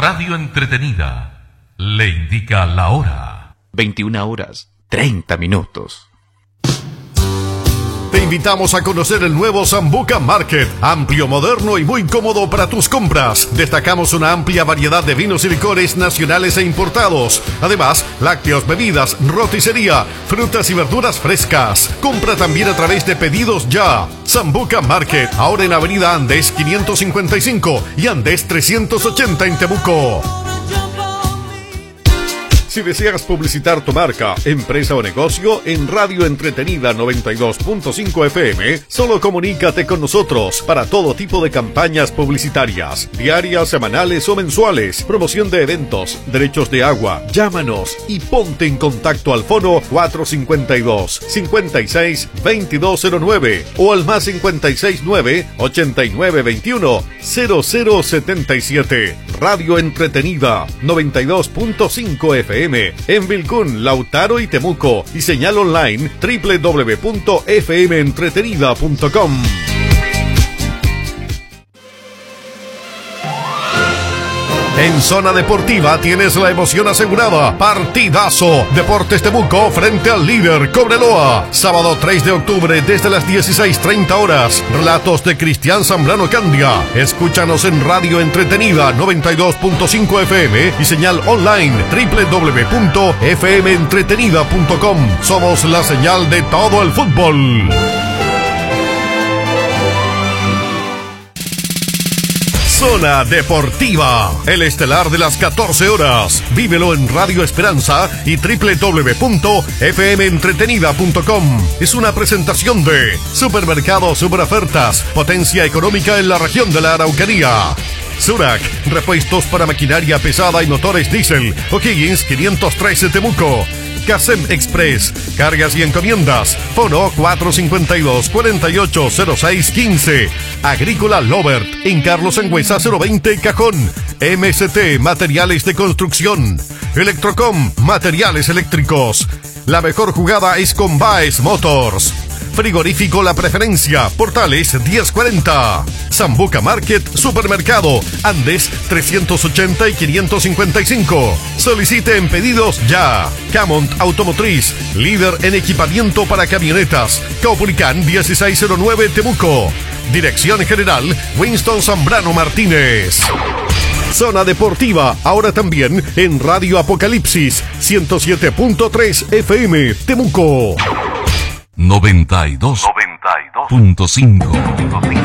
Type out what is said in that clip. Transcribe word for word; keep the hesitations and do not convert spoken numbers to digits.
Radio Entretenida le indica la hora. veintiuna horas, treinta minutos. Te invitamos a conocer el nuevo Sambuca Market, amplio, moderno y muy cómodo para tus compras. Destacamos una amplia variedad de vinos y licores nacionales e importados. Además, lácteos, bebidas, roticería, frutas y verduras frescas. Compra también a través de Pedidos Ya. Sambuca Market, ahora en Avenida Andes quinientos cincuenta y cinco y Andes trescientos ochenta en Temuco. Si deseas publicitar tu marca, empresa o negocio en Radio Entretenida noventa y dos punto cinco F M, solo comunícate con nosotros para todo tipo de campañas publicitarias, diarias, semanales o mensuales, promoción de eventos, derechos de agua. Llámanos y ponte en contacto al fono cuatro cinco dos, cinco seis, veintidós cero nueve o al más cinco seis nueve, ochenta y nueve veintiuno, cero cero setenta y siete. Radio Entretenida noventa y dos punto cinco F M en Vilcún, Lautaro y Temuco, y señal online doble u doble u doble u punto f m entretenida punto com. En Zona Deportiva tienes la emoción asegurada. Partidazo. Deportes Temuco frente al líder Cobreloa. Sábado tres de octubre desde las dieciséis treinta horas. Relatos de Cristian Zambrano Candia. Escúchanos en Radio Entretenida noventa y dos punto cinco F M y señal online doble u doble u doble u punto f m entretenida punto com. Somos la señal de todo el fútbol. Zona Deportiva, el estelar de las catorce horas. Vívelo en Radio Esperanza y doble u doble u doble u punto f m entretenida punto com. Es una presentación de Supermercado Superofertas, potencia económica en la región de la Araucanía. Surac, repuestos para maquinaria pesada y motores diésel. O'Higgins quinientos trece Temuco. Casem Express, cargas y encomiendas. Fono cuatro cinco dos, cuatro ocho cero seis uno cinco. Agrícola Lovert, en Carlos Sangüesa cero veinte Cajón. M S T, materiales de construcción. Electrocom, materiales eléctricos. La mejor jugada es con Baez Motors. Frigorífico La Preferencia, Portales diez cuarenta. Sambuca Market, Supermercado, Andes trescientos ochenta y quinientos cincuenta y cinco. Solicite en Pedidos Ya. Camont Automotriz, líder en equipamiento para camionetas. Caupolicán dieciséis cero nueve Temuco. Dirección General, Winston Zambrano Martínez. Zona Deportiva, ahora también en Radio Apocalipsis, ciento siete punto tres F M, Temuco. noventa y dos punto cinco